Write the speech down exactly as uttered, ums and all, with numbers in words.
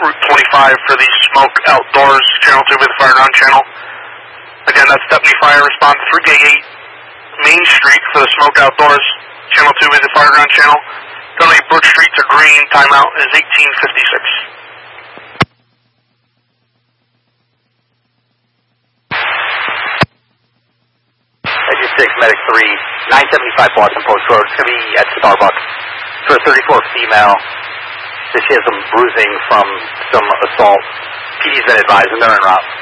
Route twenty-five for the Smoke Outdoors, Channel two with the Fire Ground Channel. Again, that's Stepney Fire, respond through Gate eight, Main Street for the Smoke Outdoors, Channel two with the Fire Ground Channel. Going to be Brook Street to Green, timeout is eighteen fifty-six. Engine six, Medic three, nine seventy-five Boston Post Road. It's going to be at Starbucks for a thirty-four female. She has some bruising from some assault. P D's been advised and they're en route.